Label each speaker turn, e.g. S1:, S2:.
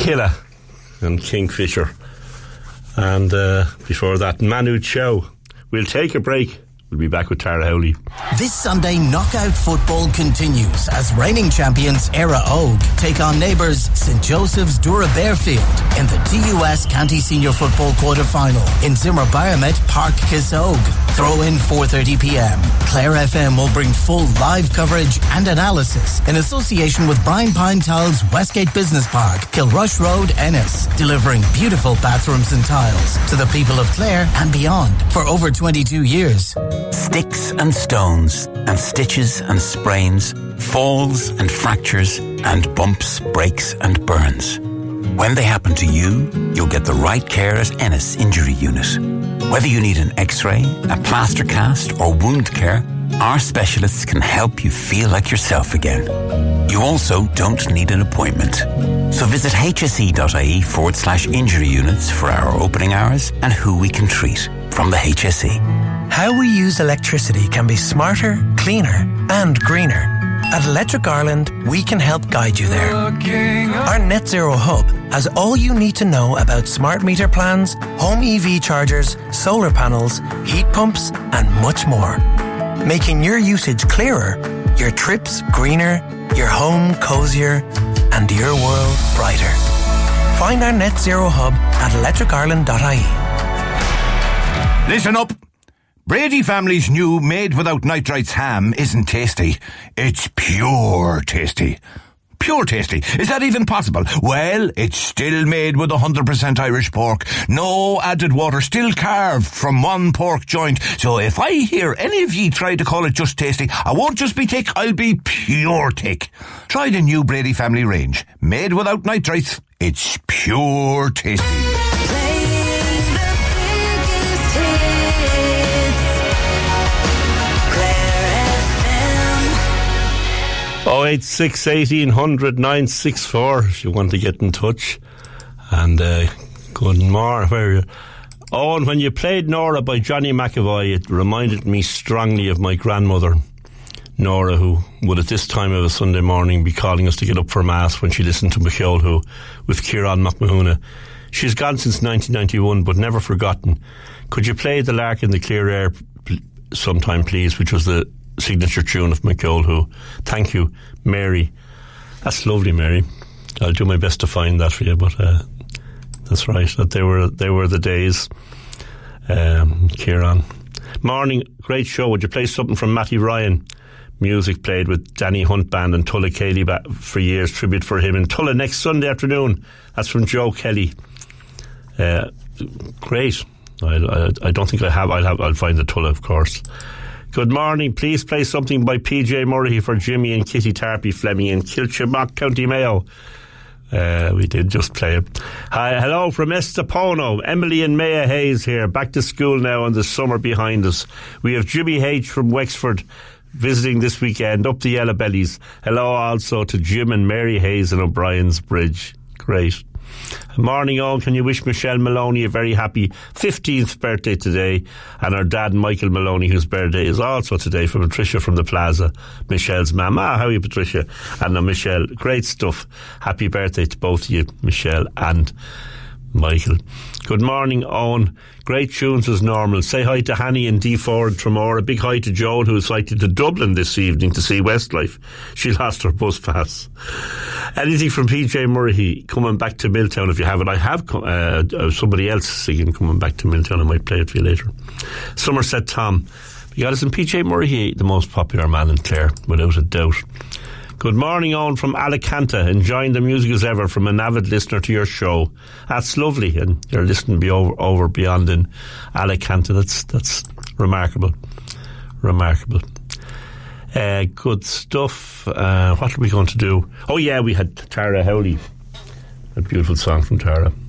S1: Killa and Kingfisher. And before that, Manu Chao. We'll take a break. We'll be back with Tara Howley.
S2: This Sunday, knockout football continues as reigning champions Era Og take on neighbours St Joseph's Dura Bearfield in the TUS County Senior Football quarter-final in Zimmer Biomet Park Kissogue. Throw in 4:30pm. Clare FM will bring full live coverage and analysis in association with Brian Pinetal's Westgate Business Park, Kilrush Road, Ennis, delivering beautiful bathrooms and tiles to the people of Clare and beyond for over 22 years.
S3: Sticks and stones and stitches and sprains, falls and fractures and bumps, breaks and burns. When they happen to you, you'll get the right care at Ennis Injury Unit. Whether you need an X-ray, a plaster cast or wound care, our specialists can help you feel like yourself again. You also don't need an appointment. So visit hse.ie/injury units for our opening hours and who we can treat from the HSE.
S4: How we use electricity can be smarter, cleaner and greener. At Electric Ireland, we can help guide you there. Our Net Zero Hub has all you need to know about smart meter plans, home EV chargers, solar panels, heat pumps and much more. Making your usage clearer, your trips greener, your home cosier and your world brighter. Find our Net Zero Hub at electricireland.ie.
S5: Listen up. Brady family's new made without nitrites ham isn't tasty. It's pure tasty. Pure tasty. Is that even possible? Well, it's still made with 100% Irish pork. No added water, still carved from one pork joint. So if I hear any of ye try to call it just tasty, I won't just be thick, I'll be pure thick. Try the new Brady family range. Made without nitrites. It's pure tasty.
S1: 086 1800 964 if you want to get in touch. And good morning. Where are you? Oh, and when you played Nora by Johnny McAvoy, it reminded me strongly of my grandmother, Nora, who would at this time of a Sunday morning be calling us to get up for Mass when she listened to Micheolhu with Kieran McMahuna. She's gone since 1991, but never forgotten. Could you play The Lark in the Clear Air sometime, please, which was the signature tune of Micheolhu. Thank you, Mary. That's lovely, Mary. I'll do my best to find that for you, but that's right. That they were the days. Kieran. Morning, great show. Would you play something from Matty Ryan? Music played with Danny Hunt Band and Tulla Cayley for years. Tribute for him in Tulla next Sunday afternoon. That's from Joe Kelly. Great. I don't think I have. I'll find the Tulla, of course. Good morning. Please play something by PJ Murray for Jimmy and Kitty Tarpey Fleming in Kilchimock, County Mayo. We did just play it. Hi, hello from Estapono. Emily and Maya Hayes here. Back to school now and the summer behind us. We have Jimmy H from Wexford visiting this weekend up the Yellow Bellies. Hello also to Jim and Mary Hayes in O'Brien's Bridge. Great. Morning all, can you wish Michelle Maloney a very happy 15th birthday today, and her dad Michael Maloney, whose birthday is also today, from Patricia from the Plaza, Michelle's mum. How are you, Patricia? And Michelle, great stuff. Happy birthday to both of you, Michelle and Michael. Good morning, Owen. Great tunes as normal. Say hi to Hanny and Dee Ford Tremor. A big hi to Joan, who is cycling to Dublin this evening to see Westlife. She lost her bus pass. Anything from PJ Murray coming back to Milltown if you have it. I have somebody else singing Coming Back to Milltown. I might play it for you later. Somerset Tom. You got us in PJ Murray, the most popular man in Clare, without a doubt. Good morning, Owen from Alicante. Enjoying the music as ever from an avid listener to your show. That's lovely, and you're listening over beyond in Alicante. That's remarkable. Remarkable. Good stuff. What are we going to do? Oh yeah, we had Tara Howley. A beautiful song from Tara.